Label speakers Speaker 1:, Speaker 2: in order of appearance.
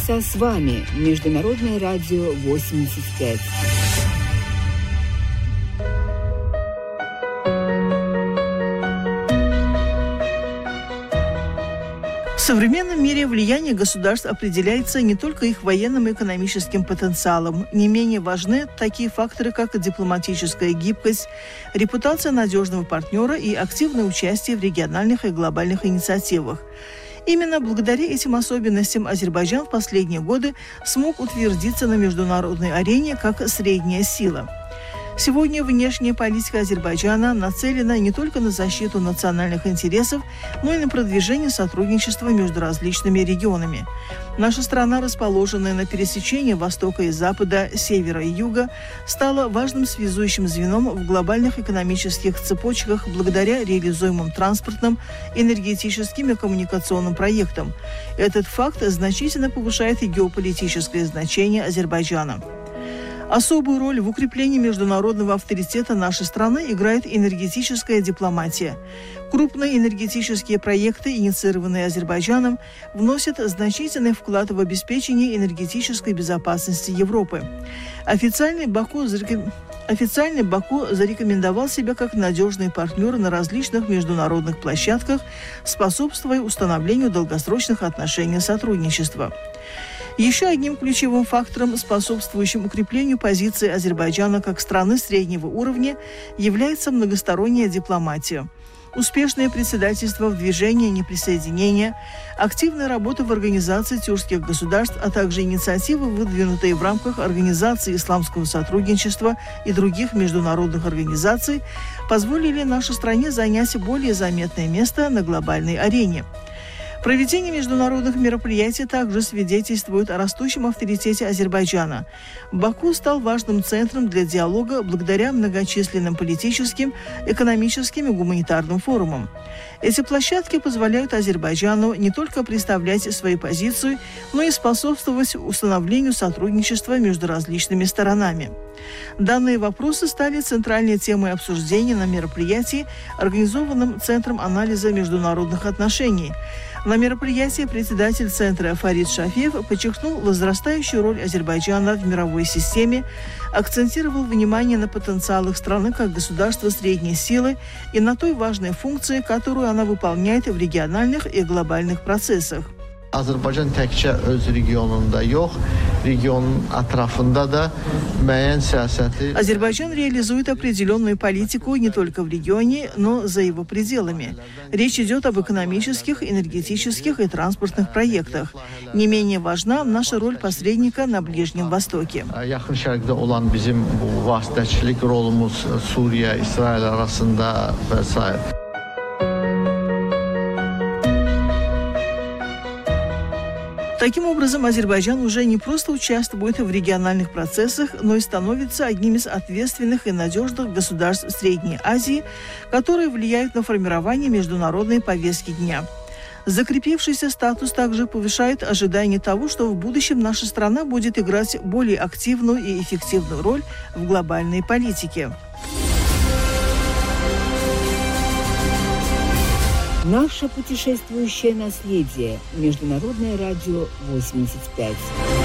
Speaker 1: полчаса с вами. Международное радио 85.
Speaker 2: В современном мире влияние государств определяется не только их военным и экономическим потенциалом. Не менее важны такие факторы, как дипломатическая гибкость, репутация надежного партнера и активное участие в региональных и глобальных инициативах. Именно благодаря этим особенностям Азербайджан в последние годы смог утвердиться на международной арене как средняя сила. Сегодня внешняя политика Азербайджана нацелена не только на защиту национальных интересов, но и на продвижение сотрудничества между различными регионами. Наша страна, расположенная на пересечении Востока и Запада, Севера и Юга, стала важным связующим звеном в глобальных экономических цепочках благодаря реализуемым транспортным, энергетическим и коммуникационным проектам. Этот факт значительно повышает и геополитическое значение Азербайджана. Особую роль в укреплении международного авторитета нашей страны играет энергетическая дипломатия. Крупные энергетические проекты, инициированные Азербайджаном, вносят значительный вклад в обеспечение энергетической безопасности Европы. Официальный Баку зарекомендовал себя как надежный партнер на различных международных площадках, способствуя установлению долгосрочных отношений сотрудничества. Еще одним ключевым фактором, способствующим укреплению позиции Азербайджана как страны среднего уровня, является многосторонняя дипломатия. Успешное председательство в движении неприсоединения, активная работа в организации тюркских государств, а также инициативы, выдвинутые в рамках Организации исламского сотрудничества и других международных организаций, позволили нашей стране занять более заметное место на глобальной арене. Проведение международных мероприятий также свидетельствует о растущем авторитете Азербайджана. Баку стал важным центром для диалога благодаря многочисленным политическим, экономическим и гуманитарным форумам. Эти площадки позволяют Азербайджану не только представлять свою позицию, но и способствовать установлению сотрудничества между различными сторонами. Данные вопросы стали центральной темой обсуждения на мероприятии, организованном Центром анализа международных отношений. На мероприятии председатель Центра Фарид Шафиев подчеркнул возрастающую роль Азербайджана в мировой системе, акцентировал внимание на потенциалах страны как государства средней силы и на той важной функции, которую она выполняет в региональных и глобальных процессах.
Speaker 3: Azərbaycan təkcə öz regionunda yox, regionun ətrafında da müəyyən siyasəti...
Speaker 2: Азербайджан реализует определенную политику не только в регионе, но за его пределами. Речь идет об экономических, энергетических и транспортных проектах. Не менее важна наша роль посредника на Ближнем Востоке.
Speaker 3: Yaxın Şərqdə olan bizim bu vasitəçilik rolumuz Suriya, İsrail arasında və s.
Speaker 2: Таким образом, Азербайджан уже не просто участвует в региональных процессах, но и становится одним из ответственных и надежных государств Средней Азии, которые влияют на формирование международной повестки дня. Закрепившийся статус также повышает ожидание того, что в будущем наша страна будет играть более активную и эффективную роль в глобальной политике.
Speaker 1: Наше путешествующее наследие. Международное радио 85.